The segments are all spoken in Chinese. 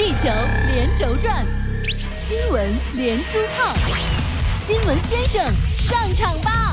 地球连轴转，新闻连珠炮，新闻先生上场吧！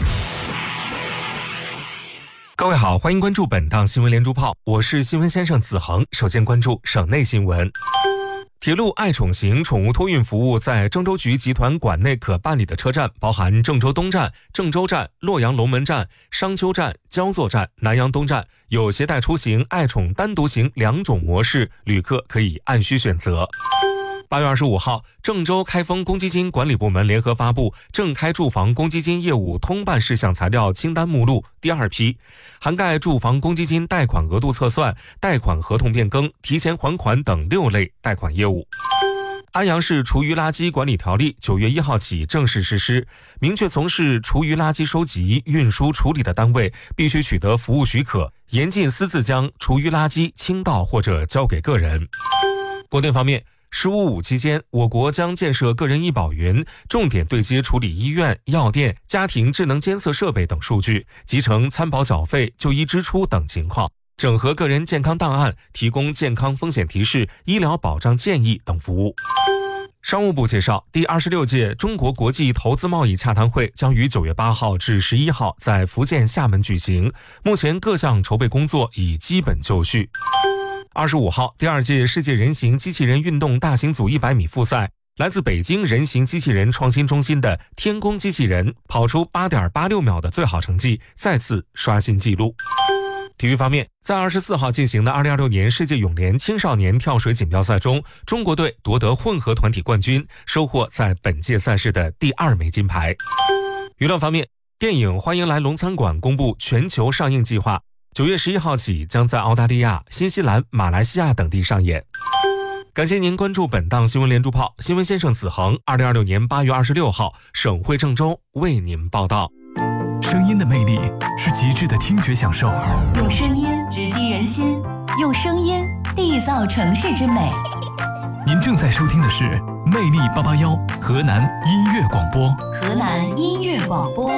各位好，欢迎关注本档新闻连珠炮，我是新闻先生子恒。首先关注省内新闻。铁路爱宠行宠物托运服务在郑州局集团管内可办理的车站包含郑州东站、郑州站、洛阳龙门站、商丘站、焦作站、南阳东站，有携带出行、爱宠单独行两种模式，旅客可以按需选择。8月25号，郑州开丰公积金管理部门联合发布郑开住房公积金业务通办事项材料清单目录第2批，涵盖住房公积金贷款额度测算、贷款合同变更、提前还款等6类贷款业务。安阳市厨余垃圾管理条例9月1号起正式实施，明确从事厨余垃圾收集、运输、处理的单位必须取得服务许可，严禁私自将厨余垃圾倾倒或者交给个人。国内方面，15.5期间，我国将建设个人医保云，重点对接处理医院、药店、家庭智能监测设备等数据，集成参保缴费、就医支出等情况，整合个人健康档案，提供健康风险提示、医疗保障建议等服务。商务部介绍，第26届中国国际投资贸易洽谈会将于9月8号至11号在福建厦门举行，目前各项筹备工作已基本就绪。25号，第2届世界人形机器人运动大型组100米复赛，来自北京人形机器人创新中心的天宫机器人跑出8.86秒的最好成绩，再次刷新纪录。体育方面，在24号进行的2026年世界泳联青少年跳水锦标赛中，中国队夺得混合团体冠军，收获在本届赛事的第2枚金牌。娱乐方面，电影《欢迎来龙餐馆》公布全球上映计划，9月11号起将在澳大利亚、新西兰、马来西亚等地上演。感谢您关注本档新闻连珠炮，新闻先生子恒，2026年8月26号，省会郑州为您报道。 声音的魅力是极致的听觉享受， 用声音直击人心，用声音缔造城市之美。 您正在收听的是魅力881河南音乐广播。 河南音乐广播。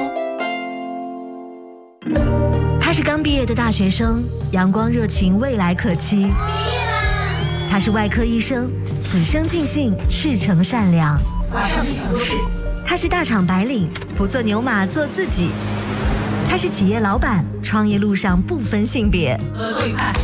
他是刚毕业的大学生，阳光热情，未来可期。毕业啦！他是外科医生，此生尽兴，赤诚善良。马上去想事。他是大厂白领，不做牛马，做自己。他是企业老板，创业路上不分性别。合作愉快。